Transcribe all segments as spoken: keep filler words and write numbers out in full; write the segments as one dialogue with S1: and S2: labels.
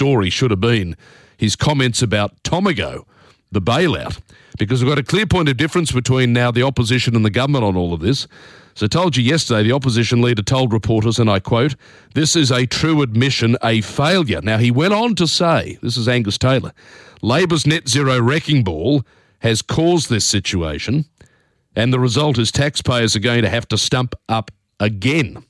S1: story should have been his comments about Tomago, the bailout, because we've got a clear point of difference between now the opposition and the government on all of this. So I told you yesterday, the opposition leader told reporters, and I quote, "This is a true admission, a failure." Now, he went on to say, this is Angus Taylor, Labor's net zero wrecking ball has caused this situation, and the result is taxpayers are going to have to stump up again.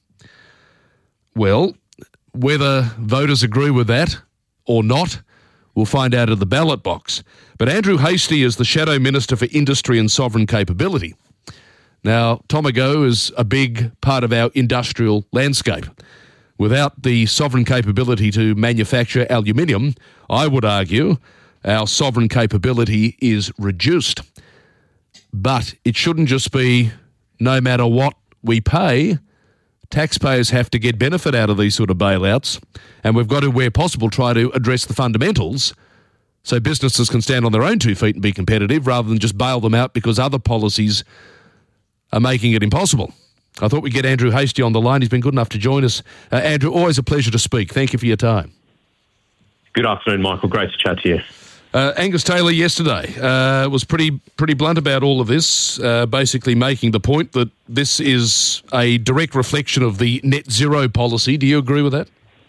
S1: Well, whether voters agree with that or not, we'll find out at the ballot box. But Andrew Hastie is the Shadow Minister for Industry and Sovereign Capability. Now, Tomago is a big part of our industrial landscape. Without the sovereign capability to manufacture aluminium, I would argue our sovereign capability is reduced. But it shouldn't just be no matter what we pay, taxpayers have to get benefit out of these sort of bailouts, and we've got to, where possible, try to address the fundamentals so businesses can stand on their own two feet and be competitive rather than just bail them out because other policies are making it impossible. I thought we'd get Andrew Hastie on the line. He's been good enough to join us. Uh, Andrew, always a pleasure to speak. Thank you for your time.
S2: Good afternoon, Michael. Great to chat to you.
S1: Uh, Angus Taylor yesterday uh, was pretty pretty blunt about all of this, uh, basically making the point that this is a direct reflection of the net zero policy. Do you agree with that?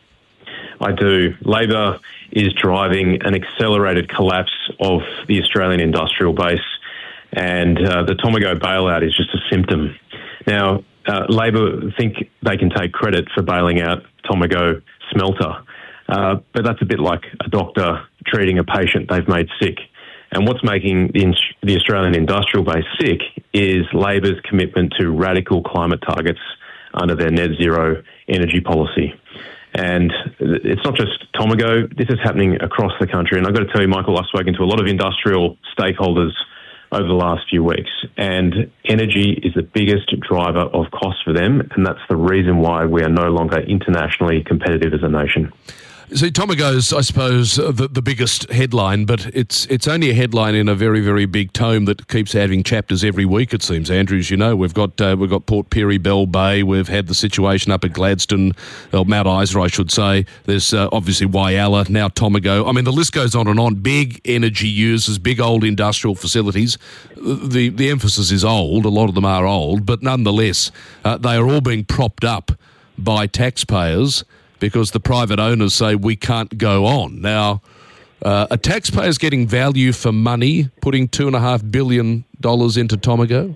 S2: I do. Labor is driving an accelerated collapse of the Australian industrial base, and uh, the Tomago bailout is just a symptom. Now, uh, Labor think they can take credit for bailing out Tomago smelter, uh, but that's a bit like a doctor treating a patient they've made sick. And what's making the, the Australian industrial base sick is Labor's commitment to radical climate targets under their net zero energy policy. And it's not just Tomago, this is happening across the country. And I've got to tell you, Michael, I've spoken to a lot of industrial stakeholders over the last few weeks, and energy is the biggest driver of cost for them, and that's the reason why we are no longer internationally competitive as a nation.
S1: See, Tomago's, I suppose, the, the biggest headline, but it's it's only a headline in a very, very big tome that keeps having chapters every week, it seems. Andrew, as you know, we've got uh, we've got Port Pirie, Bell Bay, we've had the situation up at Gladstone, or Mount Isa, I should say. There's uh, obviously Whyalla, now Tomago. I mean, the list goes on and on. Big energy users, big old industrial facilities. The, the emphasis is old, a lot of them are old, but nonetheless, uh, they are all being propped up by taxpayers because the private owners say we can't go on. Now, uh, are taxpayers getting value for money, putting two point five billion dollars into Tomago?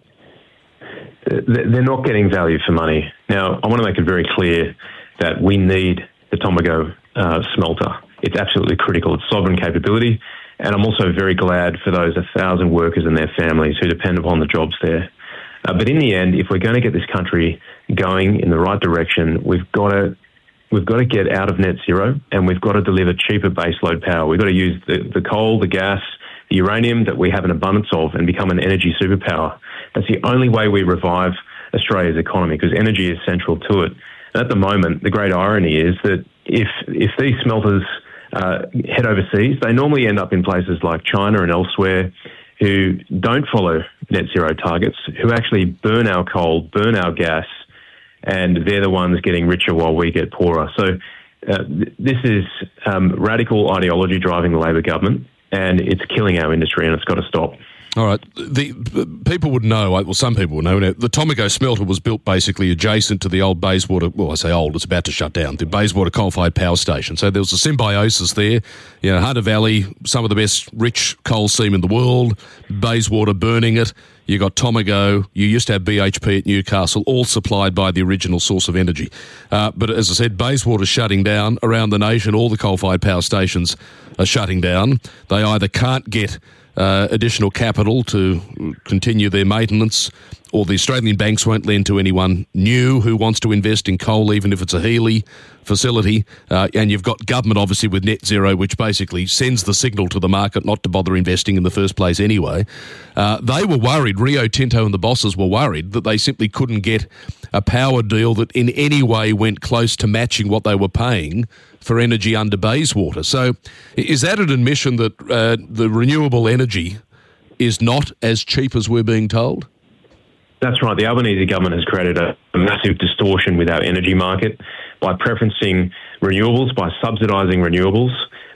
S2: They're not getting value for money. Now, I want to make it very clear that we need the Tomago uh, smelter. It's absolutely critical. It's sovereign capability. And I'm also very glad for those one thousand workers and their families who depend upon the jobs there. Uh, but in the end, if we're going to get this country going in the right direction, we've got to We've got to get out of net zero, and we've got to deliver cheaper baseload power. We've got to use the, the coal, the gas, the uranium that we have an abundance of and become an energy superpower. That's the only way we revive Australia's economy, because energy is central to it. And at the moment, the great irony is that if if these smelters uh, head overseas, they normally end up in places like China and elsewhere who don't follow net zero targets, who actually burn our coal, burn our gas, and they're the ones getting richer while we get poorer. So uh, th- this is um, radical ideology driving the Labor government, and it's killing our industry, and it's got to stop.
S1: All right. The, the people would know, well, some people would know, the Tomago smelter was built basically adjacent to the old Bayswater, well, I say old, it's about to shut down, the Bayswater coal-fired power station. So there was a symbiosis there. You know, Hunter Valley, some of the best rich coal seam in the world, Bayswater burning it. You got Tomago, you used to have B H P at Newcastle, all supplied by the original source of energy. Uh, but as I said, Bayswater's shutting down around the nation. All the coal-fired power stations are shutting down. They either can't get uh, additional capital to continue their maintenance, or the Australian banks won't lend to anyone new who wants to invest in coal, even if it's a Healy facility. Uh, and you've got government, obviously, with net zero, which basically sends the signal to the market not to bother investing in the first place anyway. Uh, they were worried, Rio Tinto and the bosses were worried, that they simply couldn't get a power deal that in any way went close to matching what they were paying for energy under Bayswater. So is that an admission that uh, the renewable energy is not as cheap as we're being told?
S2: That's right. The Albanese government has created a, a massive distortion with our energy market by preferencing renewables, by subsidising renewables.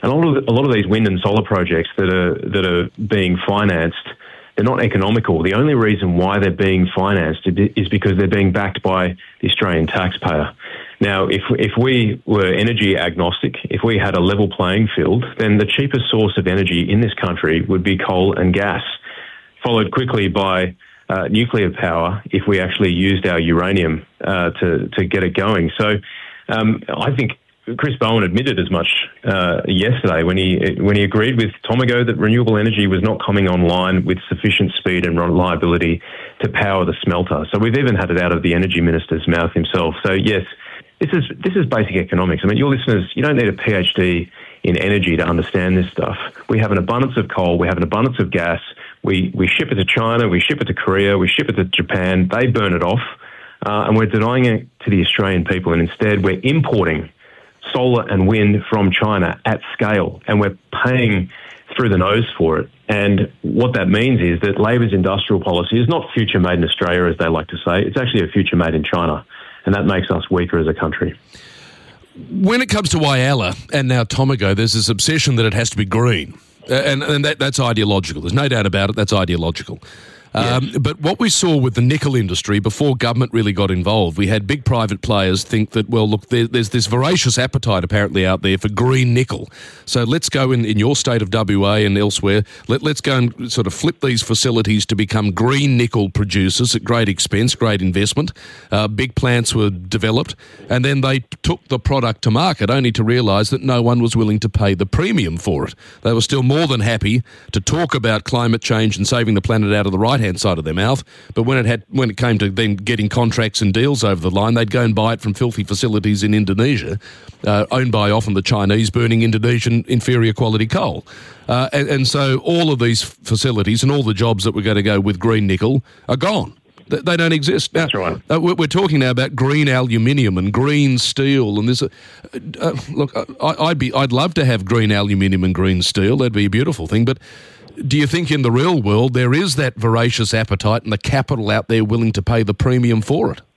S2: And a lot of, a lot of these wind and solar projects that are that are being financed, they're not economical. The only reason why they're being financed is because they're being backed by the Australian taxpayer. Now, if if we were energy agnostic, if we had a level playing field, then the cheapest source of energy in this country would be coal and gas, followed quickly by uh, nuclear power if we actually used our uranium uh, to, to get it going. So um, I think Chris Bowen admitted as much uh, yesterday when he when he agreed with Tomago that renewable energy was not coming online with sufficient speed and reliability to power the smelter. So we've even had it out of the energy minister's mouth himself. So yes, this is this is basic economics. I mean, your listeners, you don't need a PhD in energy to understand this stuff. We have an abundance of coal. We have an abundance of gas. We we ship it to China. We ship it to Korea. We ship it to Japan. They burn it off, uh, and we're denying it to the Australian people. And instead, we're importing solar and wind from China at scale, and we're paying through the nose for it. And what that means is that Labor's industrial policy is not future made in Australia, as they like to say. It's actually a future made in China, and that makes us weaker as a country.
S1: When it comes to Whyalla and now Tomago, there's this obsession that it has to be green, uh, and, and that, that's ideological. There's no doubt about it, that's ideological. Um, yes. But what we saw with the nickel industry before government really got involved, we had big private players think that, well, look, there, there's this voracious appetite apparently out there for green nickel. So let's go in, in your state of W A and elsewhere, let, let's go and sort of flip these facilities to become green nickel producers at great expense, great investment. Uh, big plants were developed, and then they took the product to market only to realise that no one was willing to pay the premium for it. They were still more than happy to talk about climate change and saving the planet out of the right hand side of their mouth, but when it had when it came to then getting contracts and deals over the line, they'd go and buy it from filthy facilities in Indonesia, uh, owned by often the Chinese, burning Indonesian inferior quality coal. Uh, and, and so all of these facilities and all the jobs that were going to go with green nickel are gone. They, they don't exist. Now,
S2: That's right.
S1: Uh, we're talking now about green aluminium and green steel, and this. Uh, uh, look, I, I'd be, I'd love to have green aluminium and green steel. That'd be a beautiful thing, but do you think in the real world there is that voracious appetite and the capital out there willing to pay the premium for it?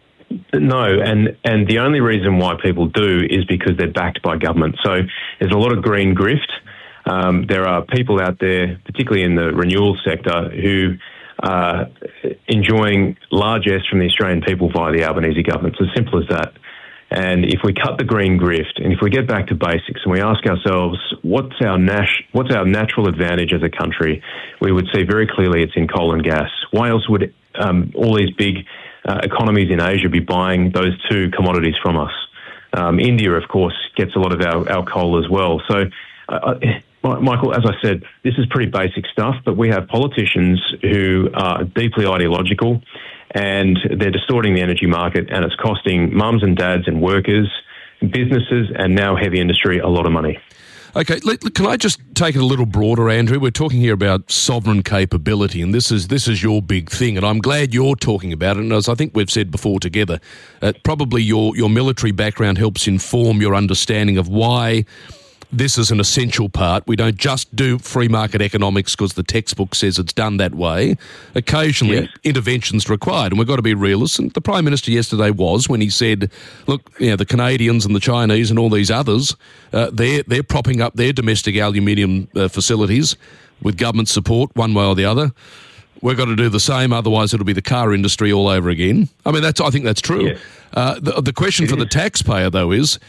S2: No, and, and the only reason why people do is because they're backed by government. So there's a lot of green grift. Um, there are people out there, particularly in the renewal sector, who are enjoying largesse from the Australian people via the Albanese government. It's as simple as that. And if we cut the green grift, and if we get back to basics, and we ask ourselves, what's our nas- what's our natural advantage as a country, we would see very clearly it's in coal and gas. Why else would um, all these big uh, economies in Asia be buying those two commodities from us? Um, India, of course, gets a lot of our, our coal as well. So, uh, Michael, as I said, this is pretty basic stuff, but we have politicians who are deeply ideological, and they're distorting the energy market, and it's costing mums and dads and workers, businesses, and now heavy industry a lot of money.
S1: Okay, let, can I just take it a little broader, Andrew? We're talking here about sovereign capability, and this is this is your big thing, and I'm glad you're talking about it. And as I think we've said before together, uh, probably your, your military background helps inform your understanding of why this is an essential part. We don't just do free market economics because the textbook says it's done that way. Occasionally, yes, intervention's required, and we've got to be realists. And the Prime Minister yesterday was when he said, look, you know, the Canadians and the Chinese and all these others, uh, they're, they're propping up their domestic aluminium uh, facilities with government support one way or the other. We've got to do the same, otherwise it'll be the car industry all over again. I mean, that's I think that's true. Yes. Uh, the, the question it for is. the taxpayer, though, is,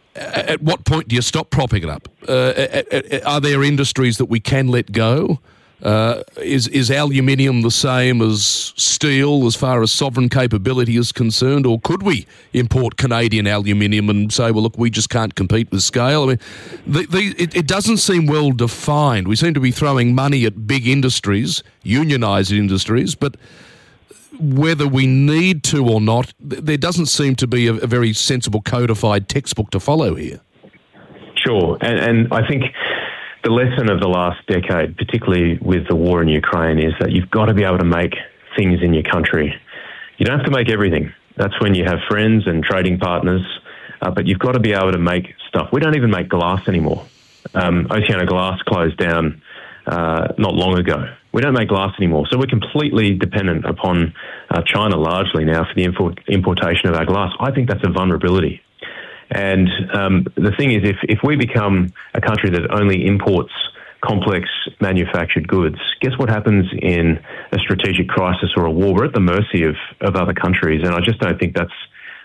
S1: at what point do you stop propping it up? Uh, are there industries that we can let go? Uh, is is aluminium the same as steel as far as sovereign capability is concerned, or could we import Canadian aluminium and say, well, look, we just can't compete with scale? I mean, the, the, it, it doesn't seem well defined. We seem to be throwing money at big industries, unionised industries, but whether we need to or not, there doesn't seem to be a, a very sensible codified textbook to follow here.
S2: Sure, and, and I think the lesson of the last decade, particularly with the war in Ukraine, is that you've got to be able to make things in your country. You don't have to make everything. That's when you have friends and trading partners, uh, but you've got to be able to make stuff. We don't even make glass anymore. Um, Oceano Glass closed down uh, not long ago. We don't make glass anymore, so we're completely dependent upon uh, China largely now for the import, importation of our glass. I think that's a vulnerability. And um, the thing is, if, if we become a country that only imports complex manufactured goods, guess what happens in a strategic crisis or a war? We're at the mercy of, of other countries, and I just don't think that's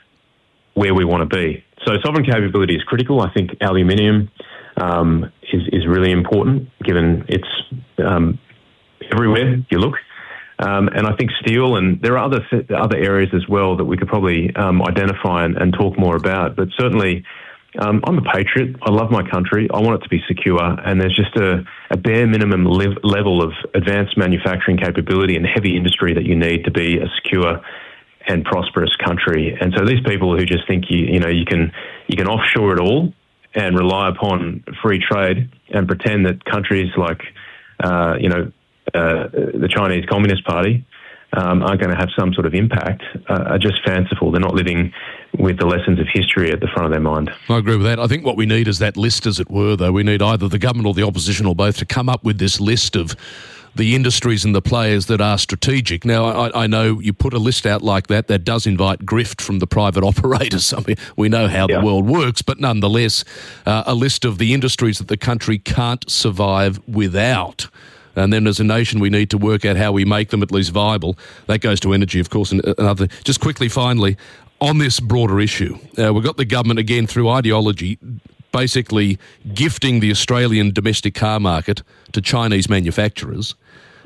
S2: where we want to be. So sovereign capability is critical. I think aluminium um, is, is really important, given it's um, everywhere you look. Um, and I think steel, and there are other other areas as well that we could probably um, identify and, and talk more about. But certainly, um, I'm a patriot. I love my country. I want it to be secure. And there's just a, a bare minimum lev- level of advanced manufacturing capability and heavy industry that you need to be a secure and prosperous country. And so these people who just think you you know you can you can offshore it all and rely upon free trade and pretend that countries like uh, you know. Uh, the Chinese Communist Party um, aren't going to have some sort of impact uh, are just fanciful. They're not living with the lessons of history at the front of their mind.
S1: I agree with that. I think what we need is that list, as it were, though. We need either the government or the opposition or both to come up with this list of the industries and the players that are strategic. Now, I, I know you put a list out like that, that does invite grift from the private operators. I mean, we know how yeah. the world works, but nonetheless, uh, a list of the industries that the country can't survive without. And then as a nation, we need to work out how we make them at least viable. That goes to energy, of course, and another. Just quickly, finally, on this broader issue, uh, we've got the government, again, through ideology, basically gifting the Australian domestic car market to Chinese manufacturers.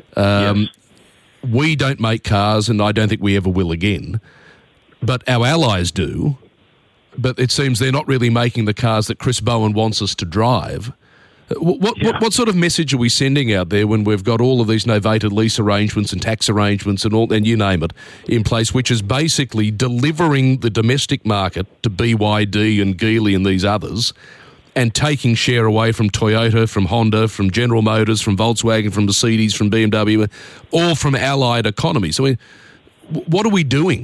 S1: Um, yes. We don't make cars, and I don't think we ever will again. But our allies do. But it seems they're not really making the cars that Chris Bowen wants us to drive. What, what, yeah. what what sort of message are we sending out there when we've got all of these novated lease arrangements and tax arrangements and all, and you name it, in place, which is basically delivering the domestic market to B Y D and Geely and these others, and taking share away from Toyota, from Honda, from General Motors, from Volkswagen, from Mercedes, from B M W, all from allied economies? So, we, what are we doing?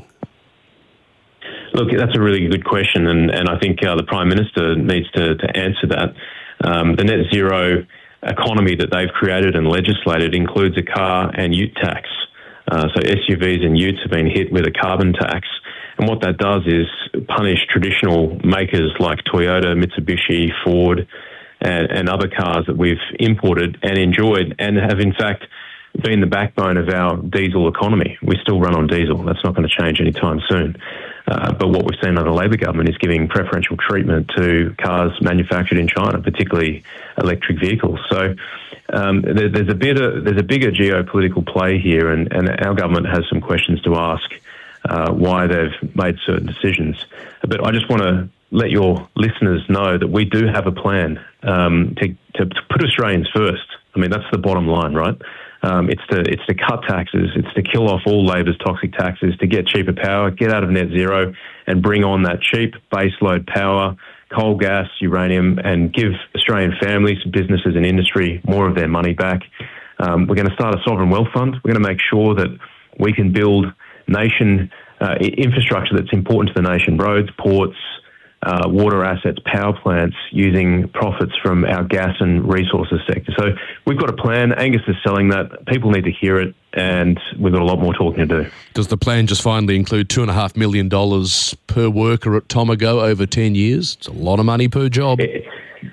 S2: Look, that's a really good question, and, and I think uh, the Prime Minister needs to, to answer that. Um, the net zero economy that they've created and legislated includes a car and ute tax. Uh, so S U Vs and utes have been hit with a carbon tax. And what that does is punish traditional makers like Toyota, Mitsubishi, Ford, and, and other cars that we've imported and enjoyed and have, in fact, been the backbone of our diesel economy. We still run on diesel. That's not going to change anytime soon. Uh, but what we've seen under the Labor government is giving preferential treatment to cars manufactured in China, particularly electric vehicles. So um, there, there's a bit of, there's a bigger geopolitical play here, and, and our government has some questions to ask uh, why they've made certain decisions. But I just want to let your listeners know that we do have a plan um, to, to, to put Australians first. I mean, that's the bottom line, right? Um, it's to it's to cut taxes, it's to kill off all Labor's toxic taxes, to get cheaper power, get out of net zero and bring on that cheap baseload power, coal, gas, uranium, and give Australian families, businesses and industry more of their money back. Um, we're going to start a sovereign wealth fund. We're going to make sure that we can build nation uh, infrastructure that's important to the nation, roads, ports, Uh, water assets, power plants, using profits from our gas and resources sector. So we've got a plan. Angus is selling that. People need to hear it, and we've got a lot more talking to do.
S1: Does the plan just finally include two and a half million dollars per worker at Tomago over ten years? It's a lot of money per job.
S2: It,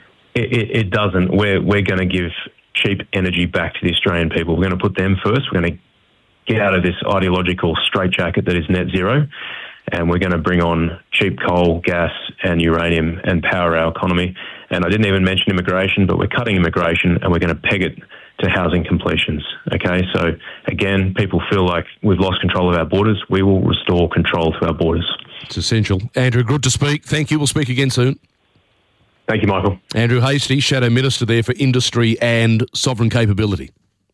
S2: it, it doesn't. We're, we're going to give cheap energy back to the Australian people. We're going to put them first. We're going to get out of this ideological straitjacket that is net zero. And we're going to bring on cheap coal, gas and uranium and power our economy. And I didn't even mention immigration, but we're cutting immigration and we're going to peg it to housing completions. Okay, so again, people feel like we've lost control of our borders. We will restore control to our borders.
S1: It's essential. Andrew, good to speak. Thank you. We'll speak again soon.
S2: Thank you, Michael.
S1: Andrew Hastie, Shadow Minister there for Industry and Sovereign Capability.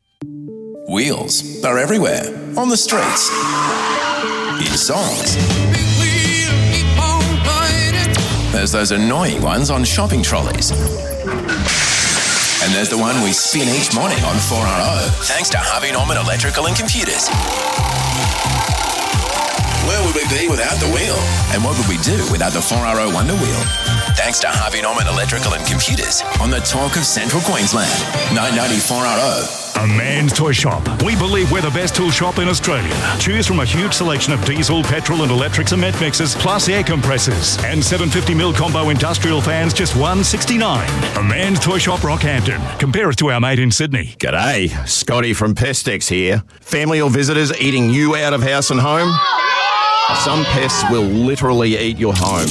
S3: Wheels are everywhere, on the streets, in songs. There's those annoying ones on shopping trolleys. And there's the one we spin each morning on four R O, thanks to Harvey Norman Electrical and Computers. Where would we be without the wheel? And what would we do without the four R O Wonder Wheel? Thanks to Harvey Norman Electrical and Computers on the Talk of Central Queensland, nine ninety four R O.
S4: A Man's Toy Shop. We believe we're the best tool shop in Australia. Choose from a huge selection of diesel, petrol and electric cement mixers, plus air compressors. And seven hundred fifty mil combo industrial fans, just one dollar sixty-nine. A Man's Toy Shop, Rockhampton. Compare us to our mate in Sydney.
S5: G'day, Scotty from Pestex here. Family or visitors eating you out of house and home? Some pests will literally eat your home.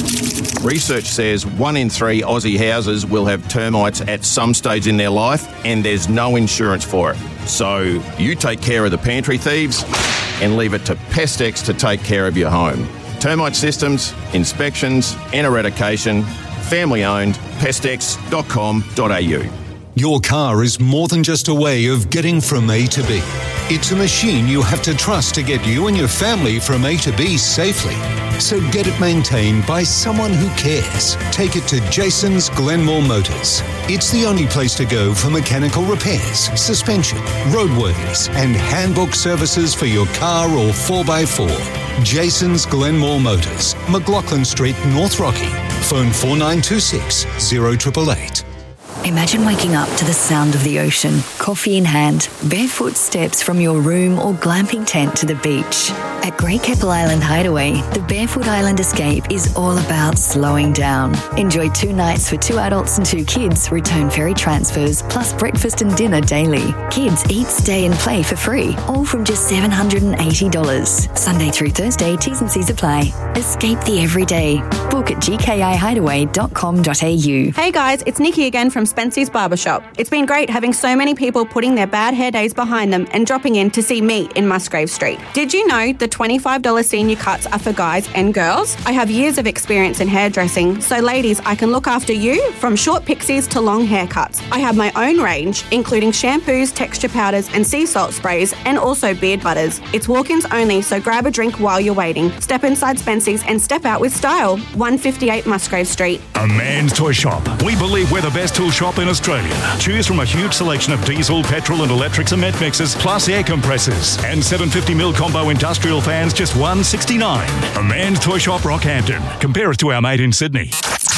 S5: Research says one in three Aussie houses will have termites at some stage in their life, and there's no insurance for it. So you take care of the pantry thieves and leave it to Pestex to take care of your home. Termite systems, inspections and eradication. Family owned. Pestex dot com dot a u.
S6: Your car is more than just a way of getting from A to B. It's a machine you have to trust to get you and your family from A to B safely. So get it maintained by someone who cares. Take it to Jason's Glenmore Motors. It's the only place to go for mechanical repairs, suspension, roadworthies, and handbook services for your car or four by four. Jason's Glenmore Motors, McLaughlin Street, North Rocky. Phone four nine two six, zero eight eight eight.
S7: Imagine waking up to the sound of the ocean, coffee in hand, barefoot steps from your room or glamping tent to the beach. At Great Keppel Island Hideaway, the Barefoot Island Escape is all about slowing down. Enjoy two nights for two adults and two kids, return ferry transfers, plus breakfast and dinner daily. Kids eat, stay and play for free, all from just seven hundred eighty dollars. Sunday through Thursday, T's and C's apply. Escape the everyday. Book at g k i hideaway dot com dot a u.
S8: Hey guys, it's Nikki again from Spency's Barbershop. It's been great having so many people putting their bad hair days behind them and dropping in to see me in Musgrave Street. Did you know the twenty-five dollars senior cuts are for guys and girls? I have years of experience in hairdressing, so ladies, I can look after you from short pixies to long haircuts. I have my own range, including shampoos, texture powders and sea salt sprays, and also beard butters. It's walk-ins only, so grab a drink while you're waiting. Step inside Spency's and step out with style. one fifty-eight Musgrave Street.
S4: A Man's Toy Shop. We believe we're the best tool shop in Australia. Choose from a huge selection of diesel, petrol and electric cement mixers, plus air compressors. And seven hundred fifty mil combo industrial fans, just one dollar sixty-nine. A Man's Toy Shop, Rockhampton. Compare us to our mate in Sydney.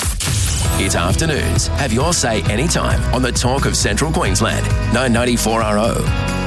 S3: It's afternoons. Have your say anytime on the talk of Central Queensland. nine ninety-four R O.